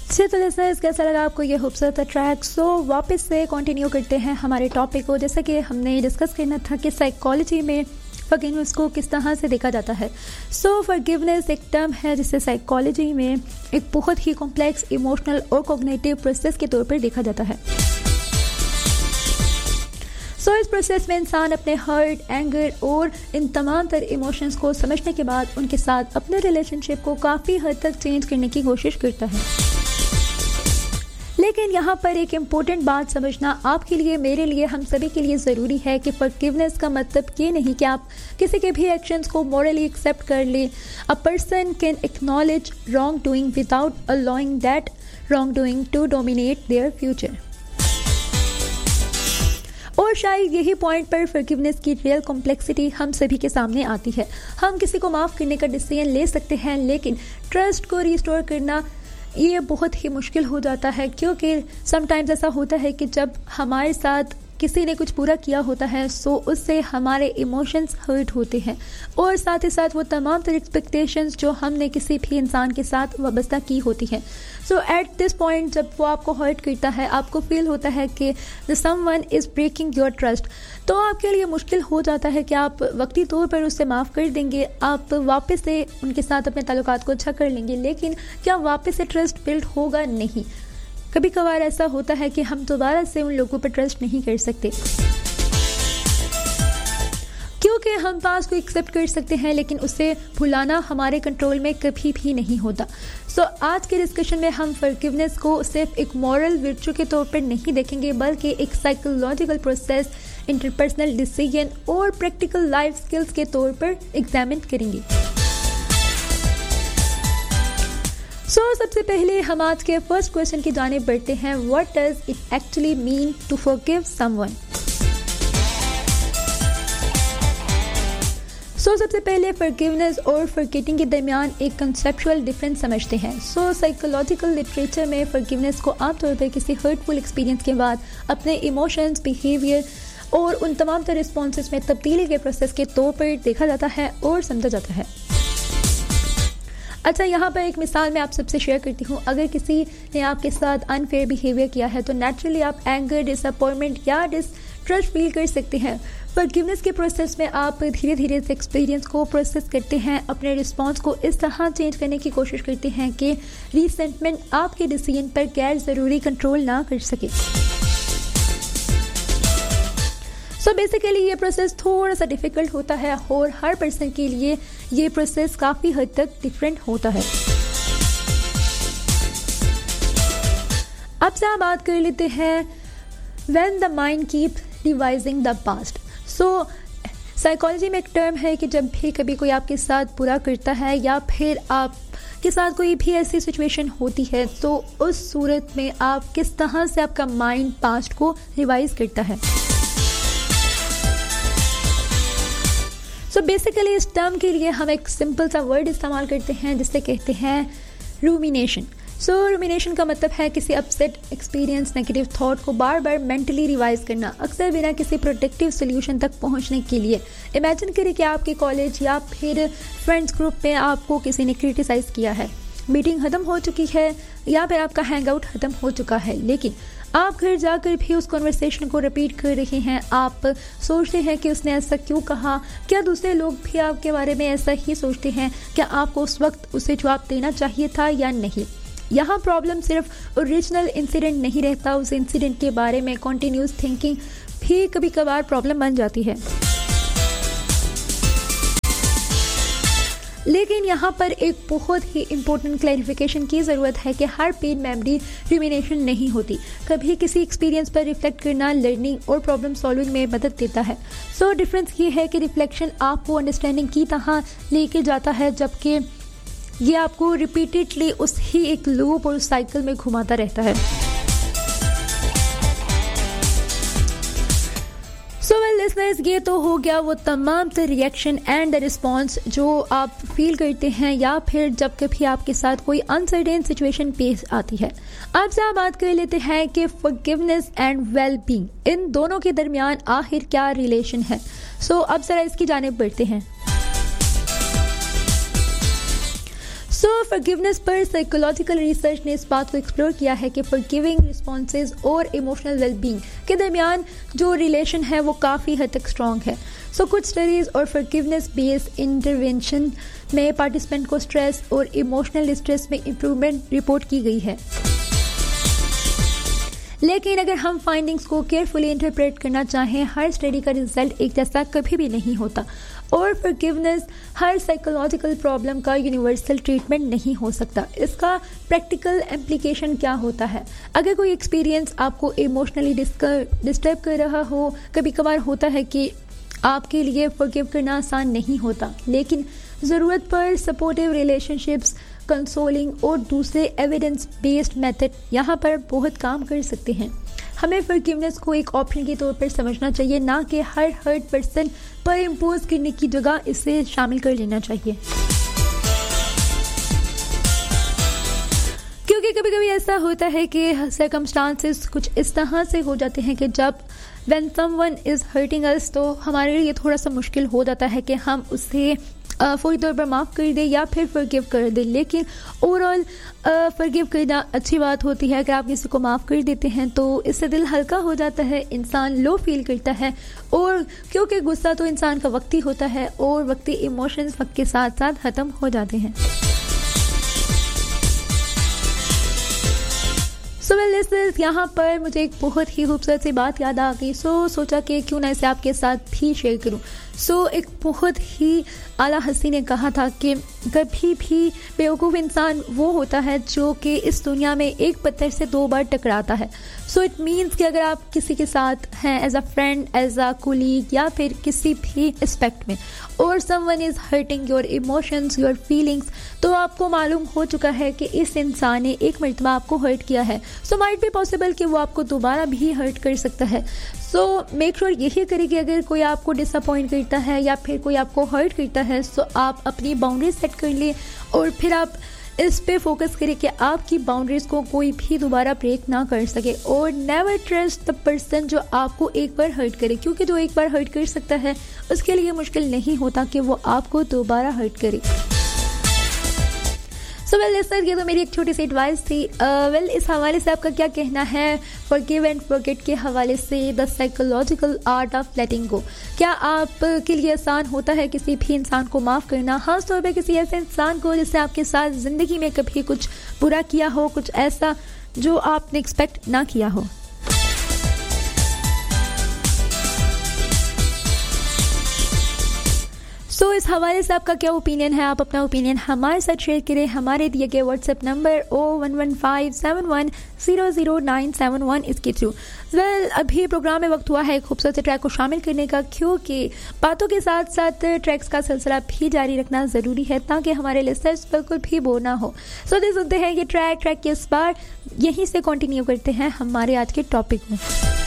तो लिसनर्स, कैसा लगा आपको ये खूबसूरत ट्रैक? वापस से कंटिन्यू करते हैं हमारे टॉपिक को। जैसा कि हमने डिस्कस करना था कि साइकोलॉजी में फॉरगिवनेस को किस तरह से देखा जाता है। फॉरगिवनेस एक टर्म है जिसे साइकोलॉजी में एक बहुत ही कॉम्प्लेक्स इमोशनल और कॉग्निटिव प्रोसेस के तौर पर देखा जाता है। इस प्रोसेस में इंसान अपने हर्ट, एंगर और इन तमाम तर इमोशंस को समझने के बाद उनके साथ अपने रिलेशनशिप को काफ़ी हद तक चेंज करने की कोशिश करता है। लेकिन यहाँ पर एक इम्पोर्टेंट बात समझना आपके लिए, मेरे लिए, हम सभी के लिए ज़रूरी है कि फॉरगिवनेस का मतलब ये नहीं कि आप किसी के भी एक्शंस को मॉरली एक्सेप्ट कर लें। A person can acknowledge wrong doing without allowing that wrong doing to dominate their future. और शायद यही पॉइंट पर फॉरगिवनेस की रियल कॉम्प्लेक्सिटी हम सभी के सामने आती है। हम किसी को माफ़ करने का डिसीजन ले सकते हैं, लेकिन ट्रस्ट को रिस्टोर करना ये बहुत ही मुश्किल हो जाता है, क्योंकि समटाइम्स ऐसा होता है कि जब हमारे साथ किसी ने कुछ पूरा किया होता है उससे हमारे इमोशंस हर्ट होते हैं और साथ ही साथ वो तमाम तरह एक्सपेक्टेशंस जो हमने किसी भी इंसान के साथ वाबस्ता की होती हैं। एट दिस पॉइंट जब वो आपको हर्ट करता है, आपको फील होता है कि the someone is breaking your trust, तो आपके लिए मुश्किल हो जाता है कि आप वक्ती तौर पर उससे माफ़ कर देंगे, आप वापस से उनके साथ अपने ताल्लुकात को अच्छा कर लेंगे, लेकिन क्या वापस से ट्रस्ट बिल्ड होगा? नहीं। कभी कभार ऐसा होता है कि हम दोबारा से उन लोगों पर ट्रस्ट नहीं कर सकते, क्योंकि हम पास को एक्सेप्ट कर सकते हैं लेकिन उसे भुलाना हमारे कंट्रोल में कभी भी नहीं होता। आज के डिस्कशन में हम फॉरगिवनेस को सिर्फ एक मॉरल वर्च्यू के तौर पर नहीं देखेंगे, बल्कि एक साइकोलॉजिकल प्रोसेस, इंटरपर्सनल डिसीजन और प्रैक्टिकल लाइफ स्किल्स के तौर पर एग्जामिन करेंगे। सबसे पहले हम आज के फर्स्ट क्वेश्चन की जानिब बढ़ते हैं। What does it actually mean to forgive someone? सबसे पहले फॉरगिवनेस और फॉरगेटिंग के दरमियान एक कंसेप्चुअल डिफरेंस समझते हैं। साइकोलॉजिकल लिटरेचर में फॉरगिवनेस को आमतौर पर किसी हर्टफुल एक्सपीरियंस के बाद अपने इमोशंस, बिहेवियर और उन तमाम तरह रिस्पॉन्सेस में तब्दीली के प्रोसेस के तौर पर देखा जाता है और समझा जाता है। अच्छा, यहाँ पर एक मिसाल मैं आप सबसे शेयर करती हूँ। अगर किसी ने आपके साथ अनफेयर बिहेवियर किया है तो नेचुरली आप एंगर, डिसअपॉइंटमेंट या डिस्ट्रस्ट फील कर सकते हैं। फॉरगिवनेस के प्रोसेस में आप धीरे धीरे इस एक्सपीरियंस को प्रोसेस करते हैं, अपने रिस्पॉन्स को इस तरह चेंज करने की कोशिश करते हैं कि रिसेंटमेंट आपके डिसीजन पर गैर ज़रूरी कंट्रोल ना कर सके। बेसिकली ये प्रोसेस थोड़ा सा डिफ़िकल्ट होता है और हर पर्सन के लिए ये प्रोसेस काफ़ी हद तक डिफरेंट होता है। अब से हम बात कर लेते हैं when the mind keep revising the past. Psychology में एक टर्म है कि जब भी कभी कोई आपके साथ बुरा करता है या फिर आपके साथ कोई भी ऐसी सिचुएशन होती है, तो उस सूरत में आप किस तरह से आपका माइंड पास्ट को रिवाइज करता है। बेसिकली इस टर्म के लिए हम एक सिंपल सा वर्ड इस्तेमाल करते हैं जिसे कहते हैं रूमिनेशन। रूमिनेशन का मतलब है किसी अपसेट एक्सपीरियंस, नेगेटिव थॉट को बार बार मेंटली रिवाइज करना, अक्सर बिना किसी प्रोडक्टिव सोल्यूशन तक पहुंचने के लिए। इमेजिन करिए कि आपके कॉलेज या फिर फ्रेंड्स ग्रुप में आपको किसी ने क्रिटिसाइज किया है, मीटिंग ख़त्म हो चुकी है या फिर आपका हैंग आउट ख़त्म हो चुका है, लेकिन आप घर जाकर भी उस कन्वर्सेशन को रिपीट कर रहे हैं। आप सोचते हैं कि उसने ऐसा क्यों कहा, क्या दूसरे लोग भी आपके बारे में ऐसा ही सोचते हैं, क्या आपको उस वक्त उसे जवाब देना चाहिए था या नहीं। यहाँ प्रॉब्लम सिर्फ ओरिजिनल इंसिडेंट नहीं रहता, उस इंसिडेंट के बारे में कॉन्टिन्यूस थिंकिंग भी कभी कभार प्रॉब्लम बन जाती है। लेकिन यहाँ पर एक बहुत ही इम्पोर्टेंट क्लैरिफिकेशन की ज़रूरत है कि हर पेन मेमोरी रूमिनेशन नहीं होती। कभी किसी एक्सपीरियंस पर रिफ्लेक्ट करना लर्निंग और प्रॉब्लम सॉल्विंग में मदद देता है। डिफरेंस ये है कि रिफ्लेक्शन आपको अंडरस्टैंडिंग की तरह लेके जाता है, जबकि ये आपको रिपीटेडली उस ही एक लूप और साइकिल में घुमाता रहता है। लिसनर्स, ये तो हो गया वो तमाम रिएक्शन एंड रिस्पॉन्स जो आप फील करते हैं या फिर जब कभी आपके साथ कोई अनसर्टेन सिचुएशन पेश आती है। अब से आप बात कर लेते हैं कि फॉरगिवनेस एंड वेल बीइंग, इन दोनों के दरमियान आखिर क्या रिलेशन है। अब जरा इसकी जानिब बढ़ते हैं। फॉरगिवनेस पर साइकोलॉजिकल रिसर्च ने इस बात को एक्सप्लोर किया है कि फॉरगिविंग रिस्पॉन्सेज और इमोशनल वेलबींग के दरमियान जो रिलेशन है वो काफ़ी हद तक स्ट्रॉन्ग है। कुछ स्टडीज़ और फॉरगिवनेस बेस्ड इंटरवेंशन में पार्टिसिपेंट को स्ट्रेस और इमोशनल डिस्ट्रेस में इंप्रूवमेंट रिपोर्ट की गई है। लेकिन अगर हम फाइंडिंग्स को केयरफुली इंटरप्रेट करना चाहें, हर स्टडी का रिजल्ट एक जैसा कभी भी नहीं होता और फॉरगिवनेस हर साइकोलॉजिकल प्रॉब्लम का यूनिवर्सल ट्रीटमेंट नहीं हो सकता। इसका प्रैक्टिकल इम्प्लीकेशन क्या होता है? अगर कोई एक्सपीरियंस आपको इमोशनली डिस्टर्ब कर रहा हो, कभी कभार होता है कि आपके लिए फॉरगिव करना आसान नहीं होता, लेकिन ज़रूरत पर सपोर्टिव रिलेशनशिप्स, कंसोलिंग और दूसरे एविडेंस बेस्ड मेथड यहाँ पर बहुत काम कर सकते हैं। हमें फॉरगिवनेस को एक ऑप्शन के तौर पर समझना चाहिए, ना कि हर हर्ट पर्सन पर इम्पोज करने की जगह इसे शामिल कर लेना चाहिए। क्योंकि कभी कभी ऐसा होता है कि सर्कमस्टांसेस कुछ इस तरह से हो जाते हैं कि जब when someone is hurting us तो हमारे लिए थोड़ा सा मुश्किल हो जाता है कि हम उसे फौरी तौर पर माफ़ कर दें या फिर फॉरगिव कर दें। लेकिन ओवरऑल फॉरगिव करना अच्छी बात होती है। अगर आप किसी को माफ़ कर देते हैं तो इससे दिल हल्का हो जाता है, इंसान लो फील करता है, और क्योंकि गुस्सा तो इंसान का वक्ती होता है और वक्ती इमोशंस वक्त के साथ साथ ख़त्म हो जाते हैं। यहाँ पर मुझे एक बहुत ही खूबसूरत सी बात याद आ गई। सोचा कि क्यों ना इसे आपके साथ भी शेयर करूं। एक बहुत ही आला हस्ती ने कहा था कि कभी भी बेवकूफ़ इंसान वो होता है जो कि इस दुनिया में एक पत्थर से 2 बार टकराता है। इट मीन्स कि अगर आप किसी के साथ हैं as a friend, as a colleague या फिर किसी भी एस्पेक्ट में, और someone is hurting your emotions, your feelings, तो आपको मालूम हो चुका है कि इस इंसान ने एक मरतबा आपको हर्ट किया है। माइट बी पॉसिबल कि वो आपको दोबारा भी हर्ट कर सकता है। मेक श्योर यही करें कि अगर कोई आपको डिसअपॉइंट करता है या फिर कोई आपको हर्ट करता है, आप अपनी बाउंड्री सेट कर लें और फिर आप इस पे फोकस करें कि आपकी बाउंड्रीज को कोई भी दोबारा ब्रेक ना कर सके। और नेवर ट्रस्ट द पर्सन जो आपको एक बार हर्ट करे, क्योंकि जो एक बार हर्ट कर सकता है उसके लिए मुश्किल नहीं होता कि वो आपको दोबारा हर्ट करे। ये तो मेरी एक छोटी सी एडवाइस थी। इस हवाले से आपका क्या कहना है फॉरगिव एंड फॉरगेट के हवाले से, the psychological art of letting गो? क्या आपके लिए आसान होता है किसी भी इंसान को माफ़ करना, खास तौर पे किसी ऐसे इंसान को जिससे आपके साथ ज़िंदगी में कभी कुछ बुरा किया हो, कुछ ऐसा जो आपने एक्सपेक्ट ना किया हो? इस हवाले से आपका क्या ओपिनियन है? आप अपना ओपिनियन हमारे साथ शेयर करें। हमारे दिए गए व्हाट्सएप नंबर 01157100971 इसके थ्रू। अभी प्रोग्राम में वक्त हुआ है खूबसूरत से ट्रैक को शामिल करने का, क्योंकि बातों के साथ साथ ट्रैक्स का सिलसिला भी जारी रखना ज़रूरी है ताकि हमारे लिसनर्स बिल्कुल भी बोर ना हो। सुनते हैं ये ट्रैक के इस बार यहीं से कंटिन्यू करते हैं हमारे आज के टॉपिक में।